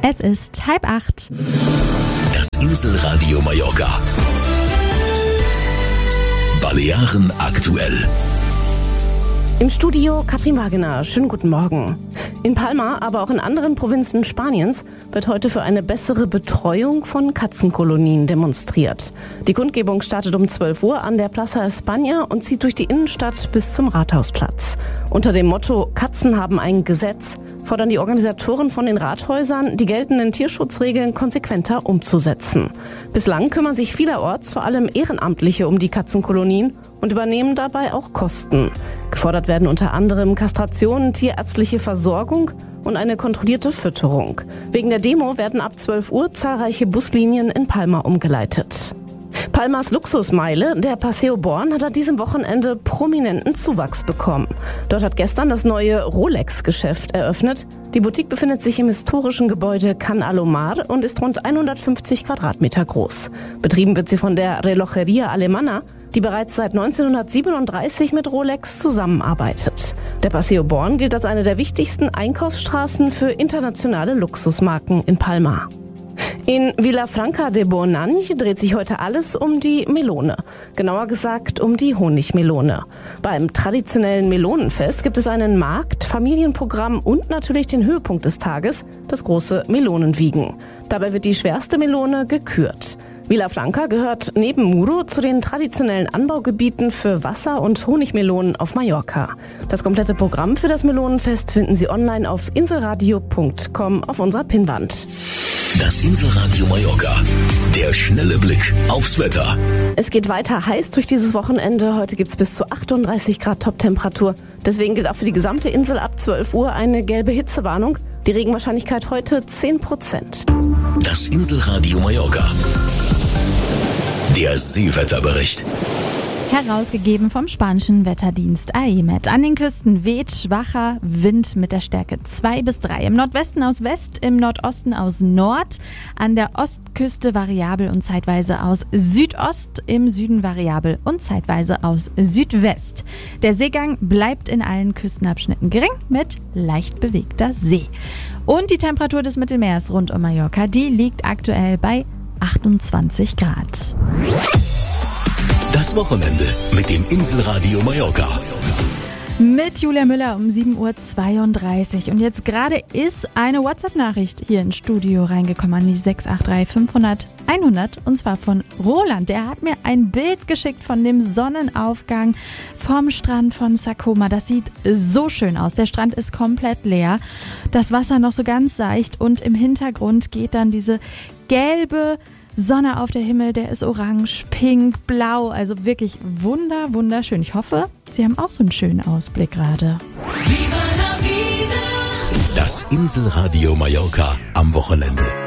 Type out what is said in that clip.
Es ist 7:30. Das Inselradio Mallorca. Balearen aktuell. Im Studio Katrin Wagener. Schönen guten Morgen. In Palma, aber auch in anderen Provinzen Spaniens wird heute für eine bessere Betreuung von Katzenkolonien demonstriert. Die Kundgebung startet um 12 Uhr an der Plaza España und zieht durch die Innenstadt bis zum Rathausplatz. Unter dem Motto Katzen haben ein Gesetz fordern die Organisatoren von den Rathäusern, die geltenden Tierschutzregeln konsequenter umzusetzen. Bislang kümmern sich vielerorts vor allem Ehrenamtliche um die Katzenkolonien und übernehmen dabei auch Kosten. Gefordert werden unter anderem Kastration, tierärztliche Versorgung und eine kontrollierte Fütterung. Wegen der Demo werden ab 12 Uhr zahlreiche Buslinien in Palma umgeleitet. Palmas Luxusmeile, der Paseo Born, hat an diesem Wochenende prominenten Zuwachs bekommen. Dort hat gestern das neue Rolex-Geschäft eröffnet. Die Boutique befindet sich im historischen Gebäude Can Alomar und ist rund 150 Quadratmeter groß. Betrieben wird sie von der Relojería Alemana, die bereits seit 1937 mit Rolex zusammenarbeitet. Der Paseo Born gilt als eine der wichtigsten Einkaufsstraßen für internationale Luxusmarken in Palma. In Vilafranca de Bonany dreht sich heute alles um die Melone. Genauer gesagt um die Honigmelone. Beim traditionellen Melonenfest gibt es einen Markt, Familienprogramm und natürlich den Höhepunkt des Tages, das große Melonenwiegen. Dabei wird die schwerste Melone gekürt. Vilafranca gehört neben Muro zu den traditionellen Anbaugebieten für Wasser- und Honigmelonen auf Mallorca. Das komplette Programm für das Melonenfest finden Sie online auf inselradio.com auf unserer Pinnwand. Das Inselradio Mallorca. Der schnelle Blick aufs Wetter. Es geht weiter heiß durch dieses Wochenende. Heute gibt es bis zu 38 Grad Toptemperatur. Deswegen gilt auch für die gesamte Insel ab 12 Uhr eine gelbe Hitzewarnung. Die Regenwahrscheinlichkeit heute 10%. Das Inselradio Mallorca. Der Seewetterbericht. Herausgegeben vom spanischen Wetterdienst AEMET. An den Küsten weht schwacher Wind mit der Stärke 2 bis 3. Im Nordwesten aus West, im Nordosten aus Nord, an der Ostküste variabel und zeitweise aus Südost, im Süden variabel und zeitweise aus Südwest. Der Seegang bleibt in allen Küstenabschnitten gering mit leicht bewegter See. Und die Temperatur des Mittelmeers rund um Mallorca, die liegt aktuell bei 28 Grad. Das Wochenende mit dem Inselradio Mallorca. Mit Julia Müller um 7:32 Uhr. Und jetzt gerade ist eine WhatsApp-Nachricht hier ins Studio reingekommen an die 683 500 100. Und zwar von Roland. Der hat mir ein Bild geschickt von dem Sonnenaufgang vom Strand von Sakoma. Das sieht so schön aus. Der Strand ist komplett leer. Das Wasser noch so ganz seicht. Und im Hintergrund geht dann diese gelbe Sonne auf der Himmel, der ist orange, pink, blau, also wirklich wunderschön. Ich hoffe, Sie haben auch so einen schönen Ausblick gerade. Das Inselradio Mallorca am Wochenende.